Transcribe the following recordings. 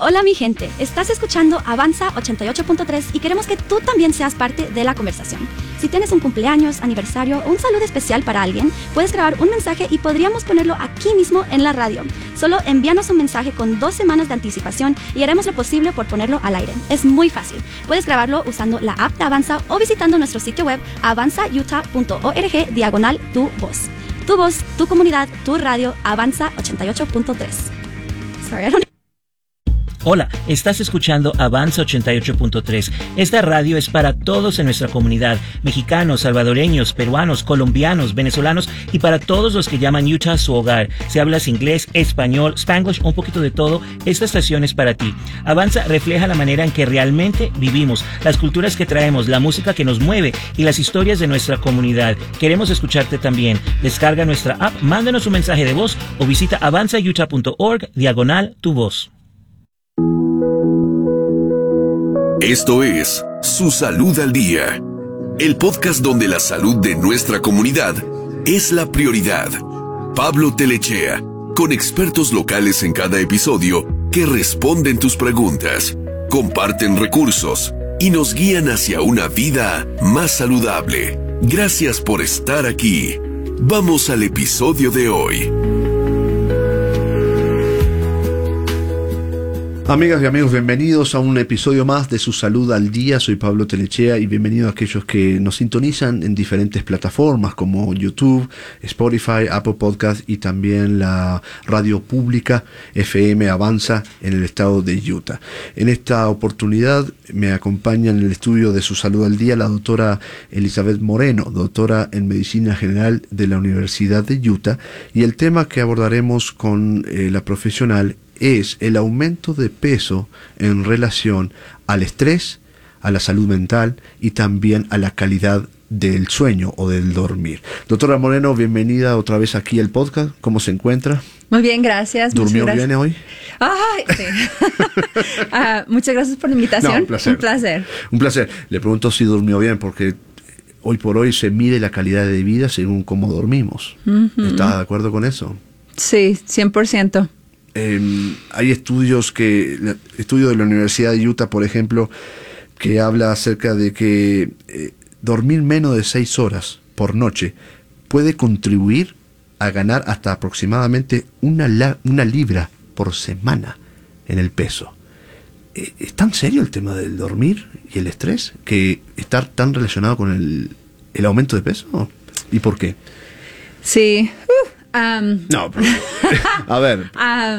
Hola mi gente, estás escuchando Avanza 88.3 y queremos que tú también seas parte de la conversación. Si tienes un cumpleaños, aniversario o un saludo especial para alguien, puedes grabar un mensaje y podríamos ponerlo aquí mismo en la radio. Solo envíanos un mensaje con 2 semanas de anticipación y haremos lo posible por ponerlo al aire. Es muy fácil. Puedes grabarlo usando la app de Avanza o visitando nuestro sitio web avanzautah.org/tu voz. Tu voz, tu comunidad, tu radio, Avanza 88.3. Sorry, I don't... Hola, estás escuchando Avanza 88.3. Esta radio es para todos en nuestra comunidad, mexicanos, salvadoreños, peruanos, colombianos, venezolanos y para todos los que llaman Utah su hogar. Si hablas inglés, español, Spanglish, un poquito de todo, esta estación es para ti. Avanza refleja la manera en que realmente vivimos, las culturas que traemos, la música que nos mueve y las historias de nuestra comunidad. Queremos escucharte también. Descarga nuestra app, mándanos un mensaje de voz o visita avanzautah.org/tu voz. Esto es Su Salud al Día, el podcast donde la salud de nuestra comunidad es la prioridad. Pablo Telechea, con expertos locales en cada episodio que responden tus preguntas, comparten recursos y nos guían hacia una vida más saludable. Gracias por estar aquí. Vamos al episodio de hoy. Amigas y amigos, bienvenidos a un episodio más de Su Salud al Día. Soy Pablo Telechea y bienvenido a aquellos que nos sintonizan en diferentes plataformas como YouTube, Spotify, Apple Podcast y también la radio pública FM Avanza en el estado de Utah. En esta oportunidad me acompaña en el estudio de Su Salud al Día la doctora Elizabeth Moreno, doctora en Medicina General de la Universidad de Utah, y el tema que abordaremos con la profesional es el aumento de peso en relación al estrés, a la salud mental y también a la calidad del sueño o del dormir. Doctora Moreno, bienvenida otra vez aquí al podcast. ¿Cómo se encuentra? Muy bien, gracias. ¿Durmió bien hoy? Ay, sí. Muchas gracias por la invitación. No, un placer. Un placer. Un placer. Le pregunto si durmió bien porque hoy por hoy se mide la calidad de vida según cómo dormimos. ¿Está de acuerdo con eso? Sí, 100%. Hay estudios de la Universidad de Utah, por ejemplo, que habla acerca de que dormir menos de 6 horas por noche puede contribuir a ganar hasta aproximadamente una libra por semana en el peso. ¿Es tan serio el tema del dormir y el estrés que está tan relacionado con el aumento de peso? ¿Y por qué? Sí. No, pero, a ver.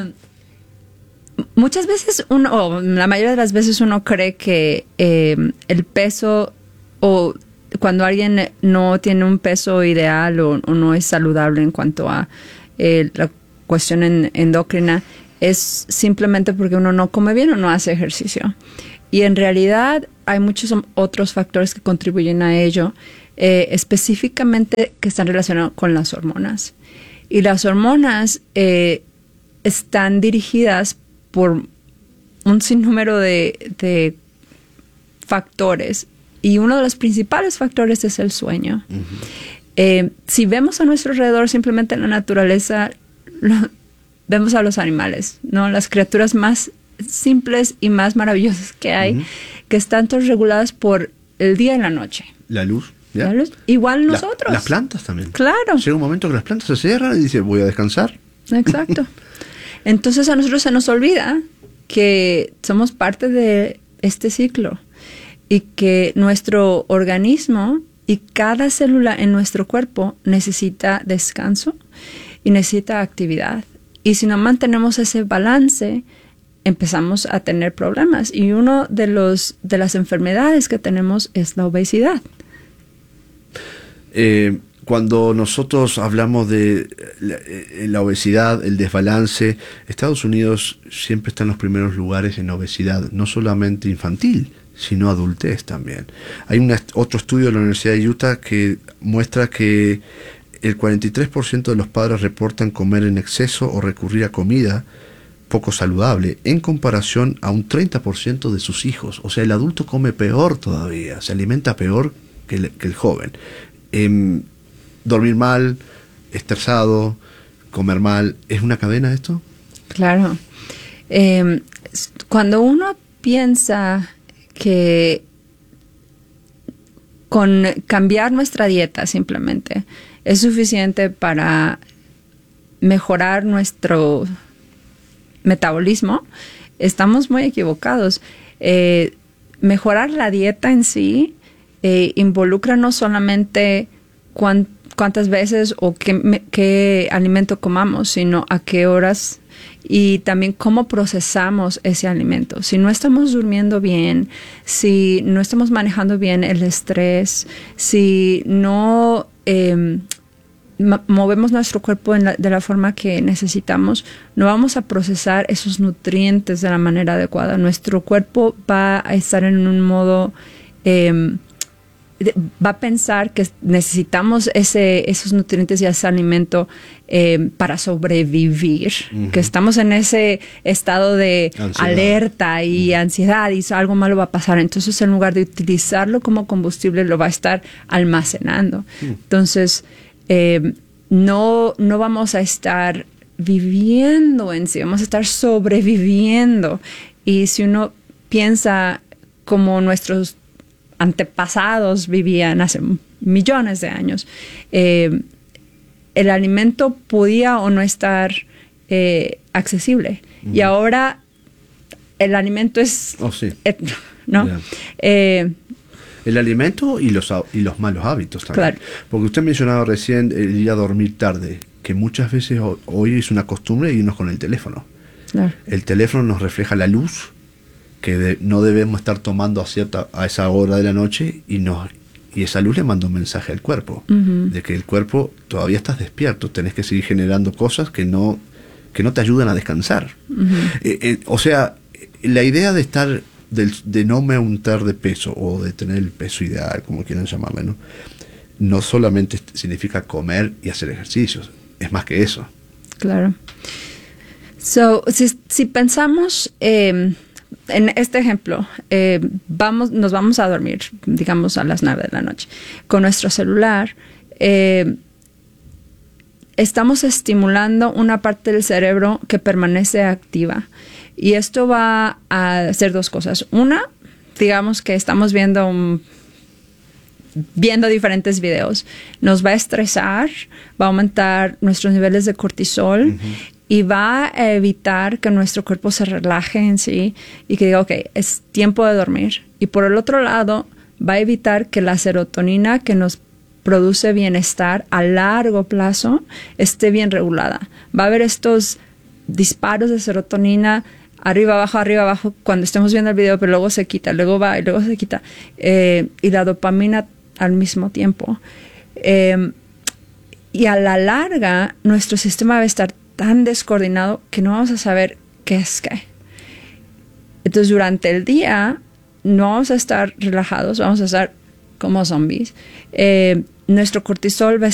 Muchas veces la mayoría de las veces uno cree que el peso, o cuando alguien no tiene un peso ideal o no es saludable en cuanto a la cuestión endocrina, es simplemente porque uno no come bien o no hace ejercicio. Y en realidad hay muchos otros factores que contribuyen a ello, específicamente que están relacionados con las hormonas. Y las hormonas están dirigidas por un sinnúmero de factores. Y uno de los principales factores es el sueño. Uh-huh. Si vemos a nuestro alrededor, simplemente en la naturaleza, vemos a los animales, ¿no? Las criaturas más simples y más maravillosas que hay, uh-huh, que están todas reguladas por el día y la noche. La luz. ¿Ya? La luz. Igual nosotros. Las plantas también. Claro. Llega un momento que las plantas se cierran y dicen, voy a descansar. Exacto. Entonces a nosotros se nos olvida que somos parte de este ciclo y que nuestro organismo y cada célula en nuestro cuerpo necesita descanso y necesita actividad. Y si no mantenemos ese balance, empezamos a tener problemas. Y uno de las enfermedades que tenemos es la obesidad. Cuando nosotros hablamos de la obesidad, el desbalance, Estados Unidos siempre está en los primeros lugares en obesidad, no solamente infantil, sino adultez también. Hay otro estudio de la Universidad de Utah que muestra que el 43% de los padres reportan comer en exceso o recurrir a comida poco saludable, en comparación a un 30% de sus hijos. O sea, el adulto come peor todavía, se alimenta peor que el joven. Dormir mal, estresado, comer mal, ¿es una cadena esto? Claro. cuando uno piensa que con cambiar nuestra dieta simplemente es suficiente para mejorar nuestro metabolismo, estamos muy equivocados. Mejorar la dieta en sí involucra no solamente cuántas veces o qué alimento comamos, sino a qué horas y también cómo procesamos ese alimento. Si no estamos durmiendo bien, si no estamos manejando bien el estrés, si no movemos nuestro cuerpo de la forma que necesitamos, no vamos a procesar esos nutrientes de la manera adecuada. Nuestro cuerpo va a estar en un modo... va a pensar que necesitamos esos nutrientes y ese alimento para sobrevivir, que estamos en ese estado de alerta y ansiedad y algo malo va a pasar. Entonces, en lugar de utilizarlo como combustible, lo va a estar almacenando. Entonces, no vamos a estar viviendo en sí, vamos a estar sobreviviendo. Y si uno piensa como nuestros antepasados vivían hace millones de años, el alimento podía o no estar accesible. Y ahora el alimento es... ¿no? Yeah. El alimento y los malos hábitos también. Claro. Porque usted mencionaba recién el ir a dormir tarde, que muchas veces hoy es una costumbre irnos con el teléfono. Claro. El teléfono nos refleja la luz que no debemos estar tomando a esa hora de la noche y esa luz le manda un mensaje al cuerpo de que el cuerpo todavía estás despierto, tenés que seguir generando cosas que no te ayudan a descansar. O sea, la idea de estar de no me untar de peso o de tener el peso ideal, como quieran llamarle, no solamente significa comer y hacer ejercicios, es más que eso. Claro. Si pensamos en este ejemplo, nos vamos a dormir, digamos a las 9 de la noche, con nuestro celular. Estamos estimulando una parte del cerebro que permanece activa. Y esto va a hacer dos cosas. Una, digamos que estamos viendo diferentes videos. Nos va a estresar, va a aumentar nuestros niveles de cortisol y va a evitar que nuestro cuerpo se relaje en sí y que diga, ok, es tiempo de dormir. Y por el otro lado, va a evitar que la serotonina que nos produce bienestar a largo plazo esté bien regulada. Va a haber estos disparos de serotonina arriba, abajo, cuando estemos viendo el video, pero luego se quita, luego va y luego se quita. Y la dopamina al mismo tiempo. Y a la larga, nuestro sistema va a estar tan descoordinado que no vamos a saber qué es qué. Entonces, durante el día, no vamos a estar relajados, vamos a estar como zombies. Nuestro cortisol va a